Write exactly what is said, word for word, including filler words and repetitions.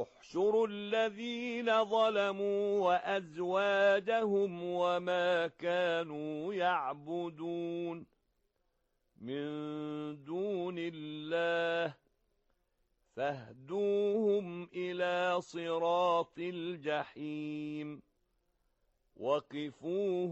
احشروا الذين ظلموا وأزواجهم وما كانوا يعبدون من دون الله فاهدوهم إلى صراط الجحيم وقفوهم